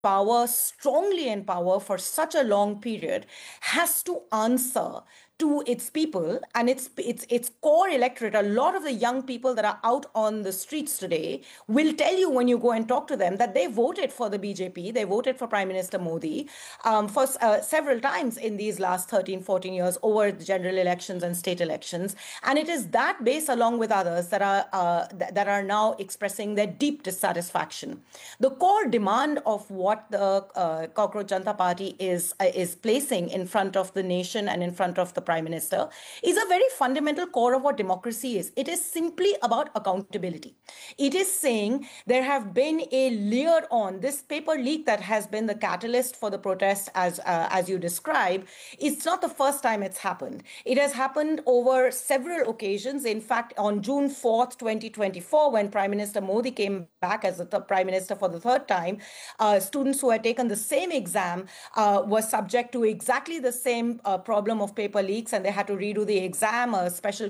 power, strongly in power for such a long period, has to answer to its people and its core electorate. A lot of the young people that are out on the streets today will tell you when you go and talk to them that they voted for the BJP, they voted for Prime Minister Modi for several times in these last 13, 14 years over the general elections and state elections. And it is that base, along with others, that are now expressing their deep dissatisfaction. The core demand of what the Cockroach Janata Party is placing in front of the nation and in front of the Prime Minister is a very fundamental core of what democracy is. It is simply about accountability. It is saying there have been a layer on this paper leak that has been the catalyst for the protest, as you describe. It's not the first time it's happened. It has happened over several occasions. In fact, on June 4th, 2024, when Prime Minister Modi came back as the Prime Minister for the third time, students who had taken the same exam were subject to exactly the same problem of paper leaks, and they had to redo the exam. A special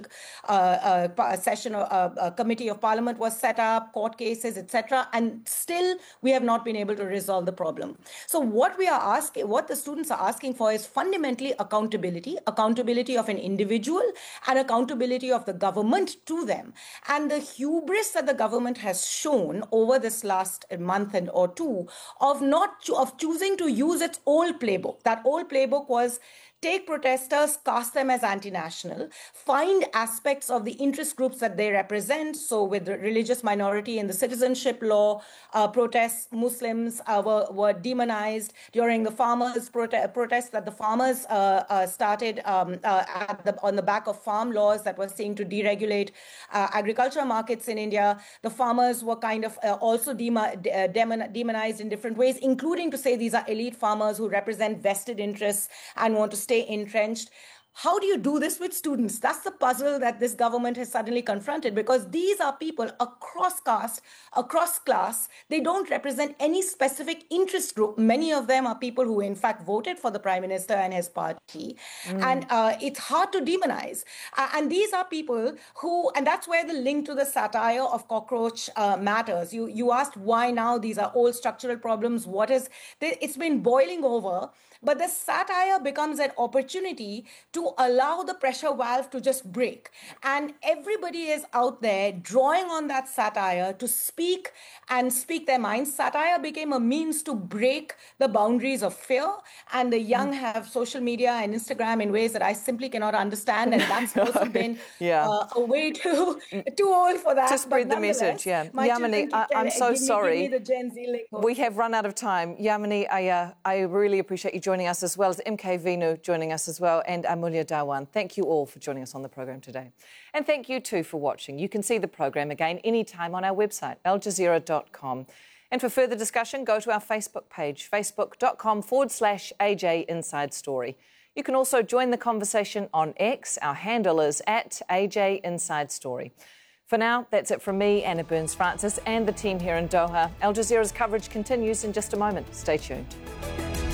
session, a committee of parliament was set up, court cases, etc. And still, we have not been able to resolve the problem. So what the students are asking for is fundamentally accountability of an individual and accountability of the government to them. And the hubris that the government has shown over this last month or two of choosing to use its old playbook. That old playbook was take protesters, cast them as anti-national, find aspects of the interest groups that they represent. So with the religious minority in the citizenship law, protests, Muslims were demonized during the farmers' protests that the farmers started on the back of farm laws that were seeking to deregulate agricultural markets in India. The farmers were kind of also demonized in different ways, including to say these are elite farmers who represent vested interests and want to stay entrenched. How do you do this with students? That's the puzzle that this government has suddenly confronted, because these are people across caste, across class. They don't represent any specific interest group. Many of them are people who, in fact, voted for the Prime Minister and his party. And it's hard to demonize. And these are people who, and that's where the link to the satire of Cockroach matters. You asked why now these are old structural problems. It's been boiling over. But the satire becomes an opportunity to allow the pressure valve to just break. And everybody is out there drawing on that satire to speak their minds. Satire became a means to break the boundaries of fear. And the young have social media and Instagram in ways that I simply cannot understand. And that's also been a way too old for that. To spread the message, yeah. Yamini, I'm so sorry. Give me the Gen Z link. We have run out of time. Yamini, I really appreciate you joining us, as well as MK Vinu joining us as well, and Amulya Dhawan. Thank you all for joining us on the program today. And thank you too for watching. You can see the program again anytime on our website, aljazeera.com. And for further discussion, go to our Facebook page, facebook.com/AJ Inside Story. You can also join the conversation on X. Our handle is @AJ Inside Story. For now, that's it from me, Anna Burns-Francis, and the team here in Doha. Al Jazeera's coverage continues in just a moment. Stay tuned.